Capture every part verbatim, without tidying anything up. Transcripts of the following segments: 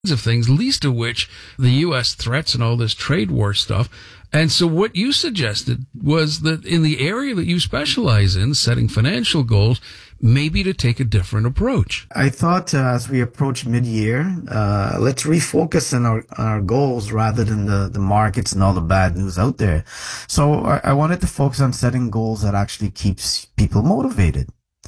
of things, least of which the U S threats and all this trade war stuff. And so what you suggested was that in the area that you specialize in, setting financial goals, maybe to take a different approach. I thought uh, as we approach mid-year, uh, let's refocus on our, on our goals rather than the, the markets and all the bad news out there. So I, I wanted to focus on setting goals that actually keeps people motivated.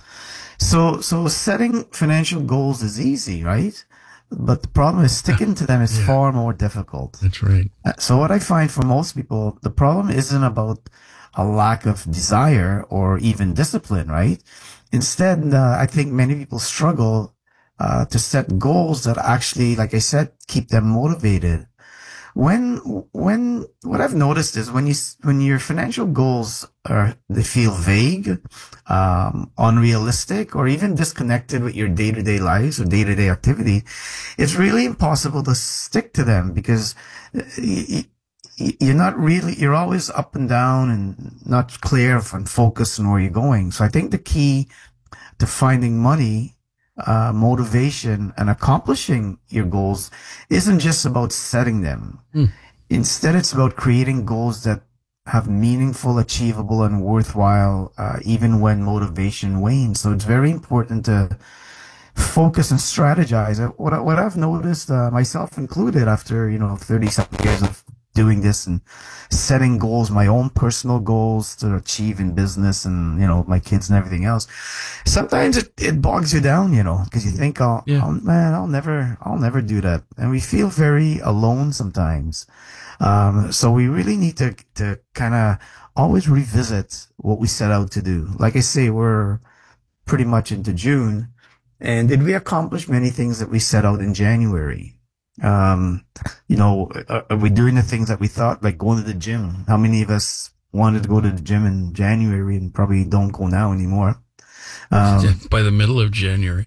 So, so setting financial goals is easy, right? But the problem is sticking to them is yeah. far more difficult. That's right. So what I find for most people, the problem isn't about a lack of desire or even discipline, right? Instead, uh, I think many people struggle uh, to set goals that actually, like I said, keep them motivated. When, when, what I've noticed is when you, when your financial goals are, they feel vague, um, unrealistic, or even disconnected with your day-to-day lives or day-to-day activity, it's really impossible to stick to them because y- y- you're not really, you're always up and down and not clear and focused on where you're going. So I think the key to finding money, uh, motivation and accomplishing your goals isn't just about setting them. Mm. Instead, it's about creating goals that have meaningful, achievable, and worthwhile, uh, even when motivation wanes. So it's very important to focus and strategize. What, I, what I've noticed, uh, myself included, after, you know, thirty-something years of doing this and setting goals, my own personal goals to achieve in business and, you know, my kids and everything else. Sometimes it, it bogs you down, you know, because you think, oh, yeah. oh, man, I'll never, I'll never do that. And we feel very alone sometimes. Um, so we really need to, to kind of always revisit what we set out to do. Like I say, we're pretty much into June. And did we accomplish many things that we set out in January? Um, you know, are, are we doing the things that we thought, like going to the gym? How many of us wanted to go to the gym in January and probably don't go now anymore? Um, by the middle of January.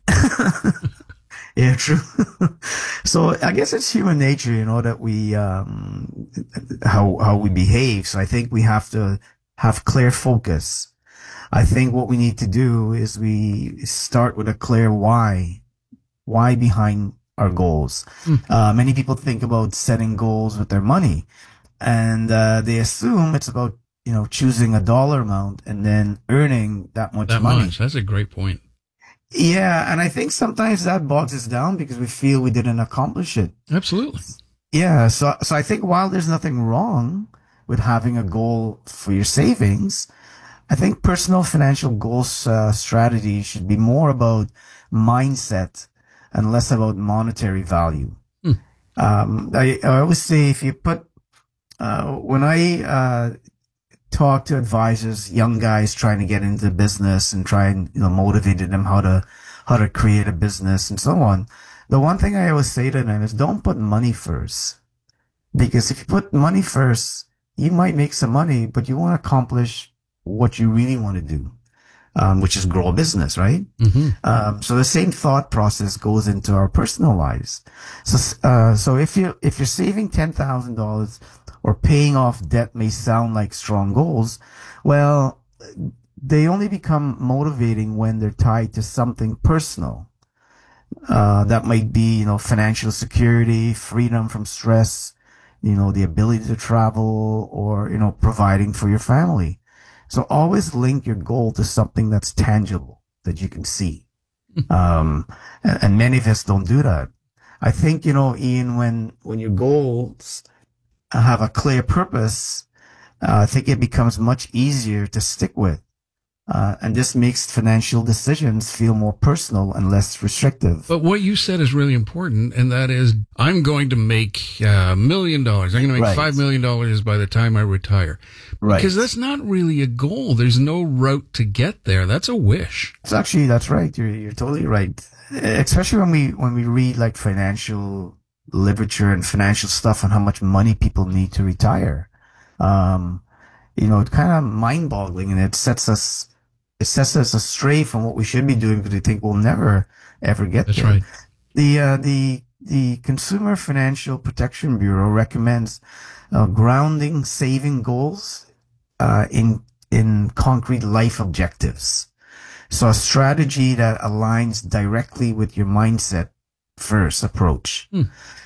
Yeah, true. So I guess it's human nature, you know, that we, um, how, how we behave. So I think we have to have clear focus. I think what we need to do is we start with a clear why, why behind our goals. Mm. Uh, many people think about setting goals with their money, and uh, they assume it's about, you know, choosing a dollar amount and then earning that much that money. Much. That's a great point. Yeah, and I think sometimes that bogs us down because we feel we didn't accomplish it. Absolutely. Yeah, so so I think while there's nothing wrong with having a goal for your savings, I think personal financial goals uh, strategy should be more about mindset and less about monetary value. Hmm. Um, I, I always say if you put, uh, when I, uh, talk to advisors, young guys trying to get into business and try and, you know, motivate them how to, how to create a business and so on. The one thing I always say to them is don't put money first. Because if you put money first, you might make some money, but you want to accomplish what you really want to do. Um, which is grow a business, right? Mm-hmm. Um, so the same thought process goes into our personal lives. So, uh, so if you, if you're saving ten thousand dollars or paying off debt may sound like strong goals, well, they only become motivating when they're tied to something personal. Uh, that might be, you know, financial security, freedom from stress, you know, the ability to travel, or, you know, providing for your family. So always link your goal to something that's tangible that you can see. Um, and, and many of us don't do that. I think, you know, Ian, when, when your goals have a clear purpose, uh, I think it becomes much easier to stick with. Uh, and this makes financial decisions feel more personal and less restrictive. But what you said is really important, and that is, I'm going to make a million dollars. I'm going to make right. five million dollars by the time I retire. Right. Because that's not really a goal. There's no route to get there. That's a wish. It's actually, that's right. You're, you're totally right. Especially when we, when we read like financial literature and financial stuff on how much money people need to retire. Um, you know, it's kind of mind boggling, and it sets us, it sets us astray from what we should be doing because we think we'll never ever get That's there. Right. The, uh, the, the Consumer Financial Protection Bureau recommends uh, grounding saving goals, uh, in, in concrete life objectives. So a strategy that aligns directly with your mindset first approach. Hmm.